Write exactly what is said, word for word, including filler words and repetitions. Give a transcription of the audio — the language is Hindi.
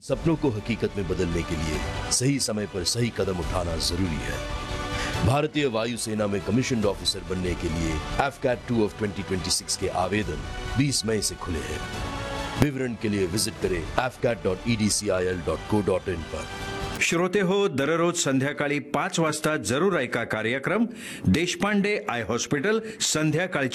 सपनों को हकीकत में बदलने के लिए सही समय पर सही कदम उठाना जरूरी है। भारतीय वायुसेना में कमीशन्ड ऑफिसर बनने के लिए F cat two of twenty twenty six के आवेदन बीस मई से खुले हैं। विवरण के लिए विजिट करें F cat dot E D C I L dot co dot in पर। श्रोते हो, दररोज संध्याकाळी पाच वाजता जरूर ऐका कार्यक्रम देशपांडे आय हॉस्पिटल संध्याकाळची